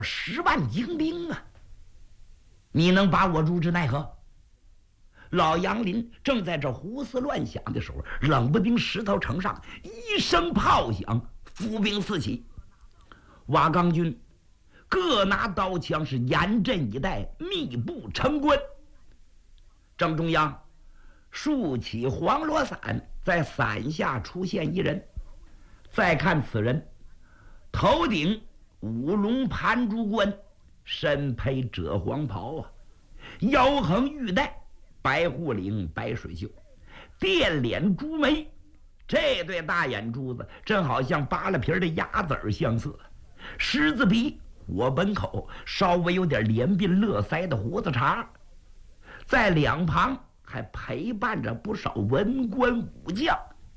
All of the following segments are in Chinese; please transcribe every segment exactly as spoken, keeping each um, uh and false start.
十万精兵啊！你能把我如之奈何？老杨林正在这胡思乱想的时候，冷不丁石头城上一声炮响，伏兵四起，瓦岗军各拿刀枪，是严阵以待，密布城关。正中央竖起黄罗伞，在伞下出现一人。再看此人，头顶五龙盘珠冠，身披赭黄袍啊，腰横玉带，白护领，白水袖，电脸朱眉，这对大眼珠子正好像扒了皮的鸭子儿相似，狮子鼻，火本口，稍微有点连鬓络腮的胡子茬，在两旁还陪伴着不少文官武将。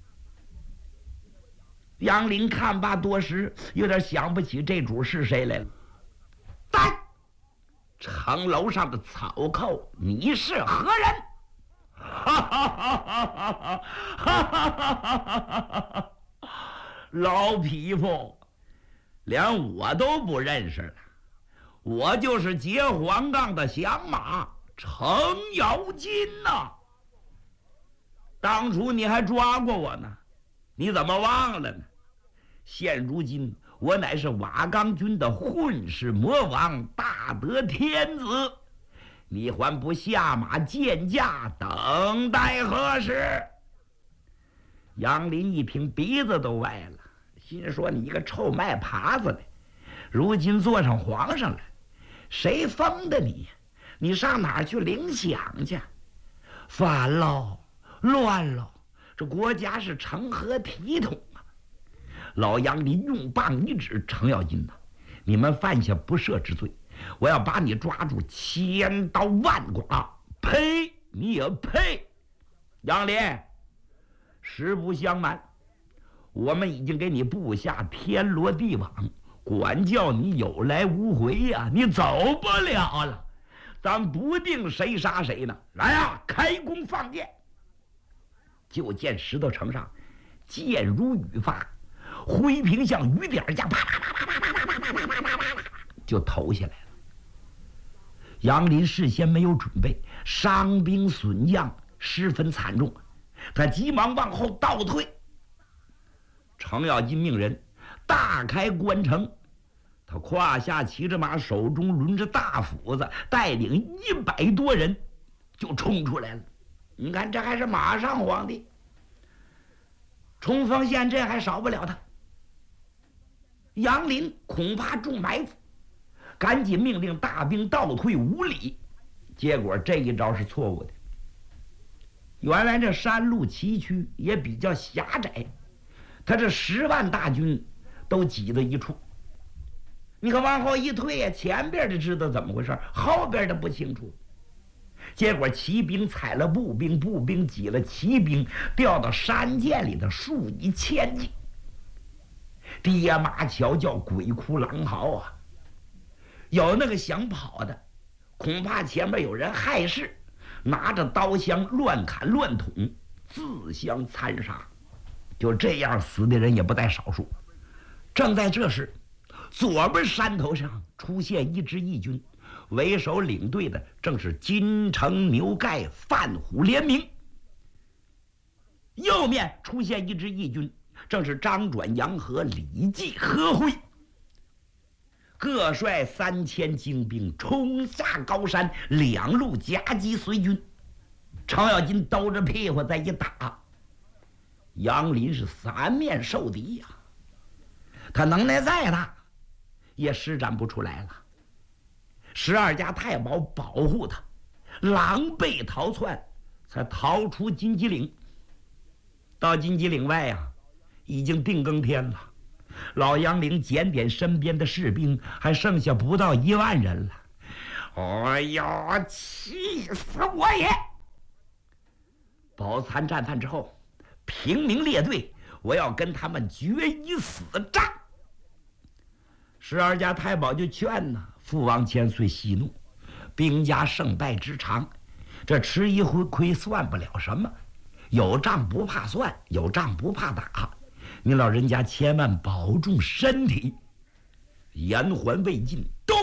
杨林看罢多时，有点想不起这主是谁来了。但城楼上的草寇，你是何人？哈哈哈哈哈哈！老匹夫，连我都不认识了，我就是劫黄冈的响马程咬金呐！当初你还抓过我呢，你怎么忘了呢？现如今我乃是瓦岗军的混世魔王，大德天子，你还不下马见驾，等待何时？杨林一听鼻子都歪了，心说你一个臭麦耙子的，如今坐上皇上了，谁封的你？你上哪儿去领饷去？反喽，乱喽，这国家是成何体统啊！老杨林用棒一指，程咬金呐，你们犯下不赦之罪，我要把你抓住，千刀万剐！呸！你也呸！杨林，实不相瞒，我们已经给你布下天罗地网，管教你有来无回呀、啊，你走不了了。咱不定谁杀谁呢！来啊，开弓放箭！就见石头城上箭如雨发，灰屏像雨点一样，啪啪啪啪啪啪啪啪啪啪啪啪就投下来了。杨林事先没有准备，伤兵损将十分惨重，他急忙往后倒退。程咬金命人大开关城，他胯下骑着马，手中抡着大斧子，带领一百多人就冲出来了。你看，这还是马上皇帝，冲锋陷阵还少不了他。杨林恐怕中埋伏，赶紧命令大兵倒退五里。结果这一招是错误的。原来这山路崎岖，也比较狭窄，他这十万大军都挤在一处。你可往后一退呀，前边的知道怎么回事，后边的不清楚。结果骑兵踩了步兵，步兵挤了骑兵，掉到山涧里的数以千计，爹妈瞧叫，鬼哭狼嚎啊！有那个想跑的，恐怕前面有人害事，拿着刀枪乱砍乱捅，自相残杀。就这样死的人也不在少数。正在这时，左边山头上出现一支义军，为首领队的正是金城牛盖范虎联名。右面出现一支义军，正是张转杨和李继何辉，各率三千精兵冲下高山，两路夹击隋军。程咬金兜着屁股再一打，杨林是三面受敌呀、啊，他能耐再大也施展不出来了。十二家太保保护他，狼狈逃窜，才逃出金鸡岭。到金鸡岭外啊，已经定更天了。老杨林检点身边的士兵，还剩下不到一万人了。哎呀，气死我也！饱餐战饭之后，平明列队，我要跟他们决一死战。十二家太保就劝呐，父王千岁息怒，兵家胜败之长，这吃一回亏算不了什么，有仗不怕算，有仗不怕打，你老人家千万保重身体。 延缓未尽，